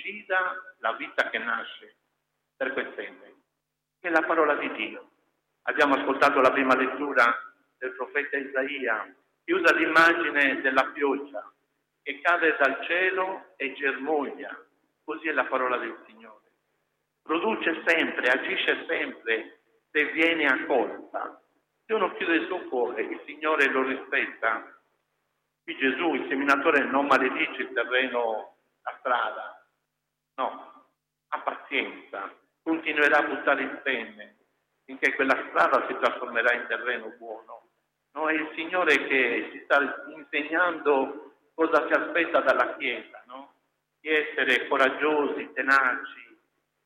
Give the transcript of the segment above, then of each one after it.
decida la vita che nasce per quest'ente, che è la parola di Dio. Abbiamo ascoltato la prima lettura del profeta Isaia, che usa l'immagine della pioggia che cade dal cielo e germoglia. Così è la parola del Signore. Produce sempre, agisce sempre se viene accolta. Se uno chiude il suo cuore, il Signore lo rispetta. Qui Gesù, il seminatore, non maledice il terreno, la strada. No, ha pazienza, continuerà a buttare il seme finché quella strada si trasformerà in terreno buono. No, è il Signore che ci sta insegnando cosa si aspetta dalla Chiesa, no? Di essere coraggiosi, tenaci,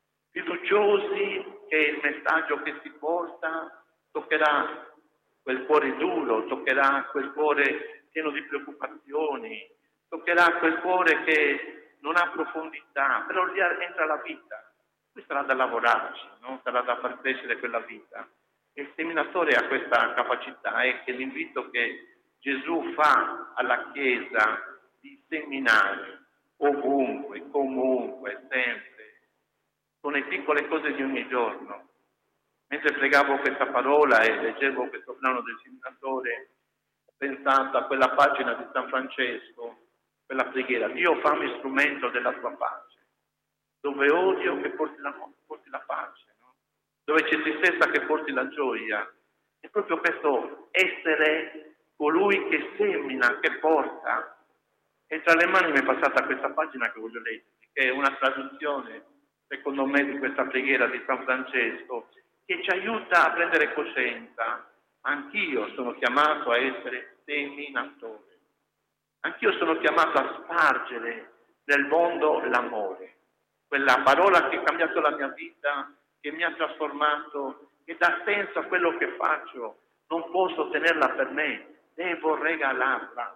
fiduciosi che il messaggio che si porta toccherà quel cuore duro, toccherà quel cuore pieno di preoccupazioni, toccherà quel cuore che non ha profondità, però lì entra la vita. Qui sarà da lavorarci, no? Sarà da far crescere quella vita. E il seminatore ha questa capacità, è che l'invito che Gesù fa alla Chiesa di seminare ovunque, comunque, sempre, con le piccole cose di ogni giorno. Mentre pregavo questa parola e leggevo questo brano del seminatore, ho pensato a quella pagina di San Francesco, quella preghiera: Dio fammi strumento della tua pace, dove odio che porti la pace, no? Dove c'è tristezza che porti la gioia. È proprio questo essere colui che semina, che porta. E tra le mani mi è passata questa pagina che voglio leggere, che è una traduzione, secondo me, di questa preghiera di San Francesco, che ci aiuta a prendere coscienza. Anch'io sono chiamato a essere seminatore. Anch'io sono chiamato a spargere nel mondo l'amore. Quella parola che ha cambiato la mia vita, che mi ha trasformato, che dà senso a quello che faccio. Non posso tenerla per me, devo regalarla.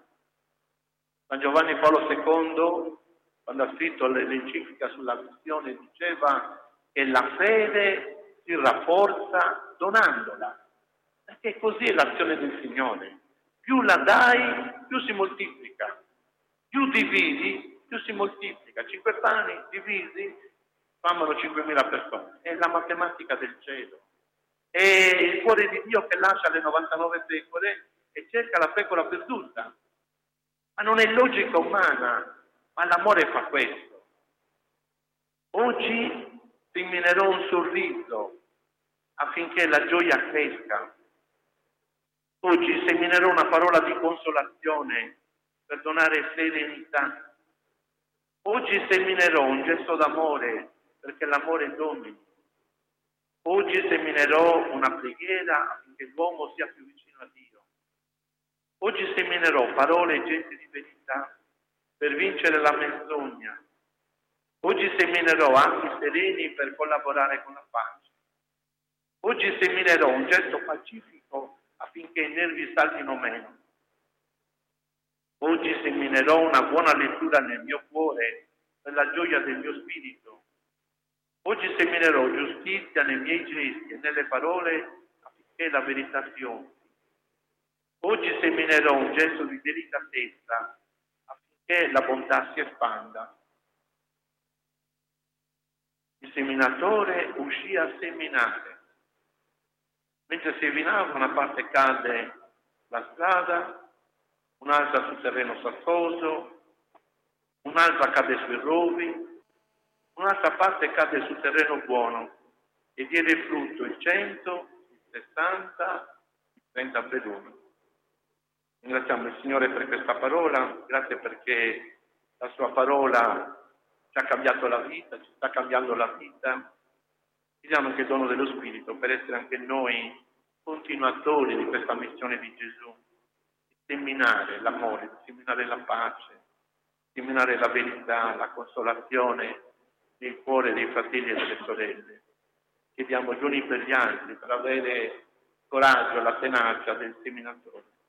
San Giovanni Paolo II, quando ha scritto l'enciclica sulla missione, diceva che la fede si rafforza donandola, perché così è l'azione del Signore. Più la dai, più si moltiplica. Più dividi, più si moltiplica. 5 pani divisi formano 5.000 persone. È la matematica del cielo. È il cuore di Dio che lascia le 99 pecore e cerca la pecora perduta. Ma non è logica umana, ma l'amore fa questo. Oggi seminerò un sorriso affinché la gioia cresca. Oggi seminerò una parola di consolazione per donare serenità. Oggi seminerò un gesto d'amore perché l'amore domini. Oggi seminerò una preghiera affinché l'uomo sia più vicino a Dio. Oggi seminerò parole e gesti di verità per vincere la menzogna. Oggi seminerò atti sereni per collaborare con la pace. Oggi seminerò un gesto pacifico affinché i nervi saltino meno. Oggi seminerò una buona lettura nel mio cuore per la gioia del mio spirito. Oggi seminerò giustizia nei miei gesti e nelle parole affinché la verità si onti. Oggi seminerò un gesto di delicatezza affinché la bontà si espanda. Il seminatore uscì a seminare. Mentre seminava, una parte cade la strada, un'altra sul terreno sassoso, un'altra cade sui rovi, un'altra parte cade sul terreno buono e diede frutto il 100, il 60, il 30 per uno. Ringraziamo il Signore per questa parola, grazie perché la sua parola ci ha cambiato la vita, ci sta cambiando la vita. Chiediamo anche il dono dello Spirito per essere anche noi continuatori di questa missione di Gesù, di seminare l'amore, di seminare la pace, di seminare la verità, la consolazione nel cuore dei fratelli e delle sorelle. Chiediamo gli uni per gli altri per avere coraggio, la tenacia del seminatore.